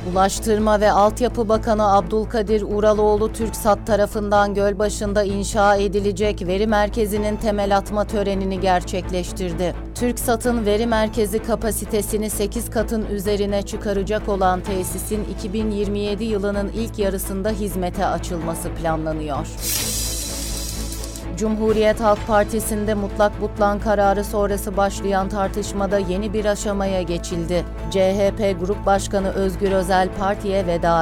Ulaştırma ve Altyapı Bakanı Abdülkadir Uraloğlu, TürkSat tarafından Gölbaşı'nda inşa edilecek veri merkezinin temel atma törenini gerçekleştirdi. TürkSat'ın veri merkezi kapasitesini 8 katın üzerine çıkaracak olan tesisin 2027 yılının ilk yarısında hizmete açılması planlanıyor. Cumhuriyet Halk Partisi'nde mutlak butlan kararı sonrası başlayan tartışmada yeni bir aşamaya geçildi. CHP Grup Başkanı Özgür Özel partiye veda